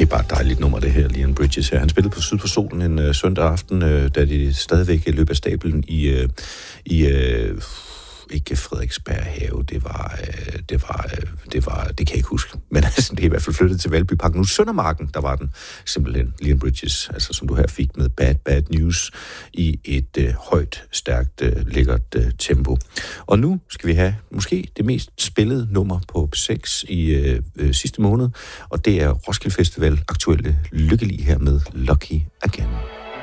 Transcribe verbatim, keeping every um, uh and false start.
bare et dejligt nummer, det her, Leon Bridges her. Han spillede på Syd for Solen en uh, søndag aften, uh, da de stadigvæk løb af stablen i, uh, i uh, ikke Frederiksberg Have, det var, uh, det var, uh, det var, det kan jeg ikke huske, men altså, det er i hvert fald flyttet til Valby Park. Nu Søndermarken, der var den simpelthen, Leon Bridges, altså som du her fik med Bad Bad News i et uh, højt, stærkt, uh, lækkert uh, tempo. Og nu skal vi have måske det mest spillede nummer på P seks i øh, øh, sidste måned, og det er Roskilde Festival aktuelle Lykkelige her med Lucky Again.